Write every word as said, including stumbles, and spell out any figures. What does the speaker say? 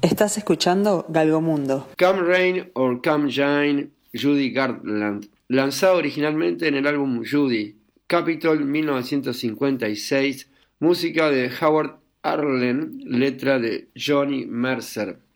Estás escuchando Galgomundo. Come Rain or Come Shine, Judy Garland, lanzado originalmente en el álbum Judy, Capitol mil novecientos cincuenta y seis, música de Howard Arlen, letra de Johnny Mercer.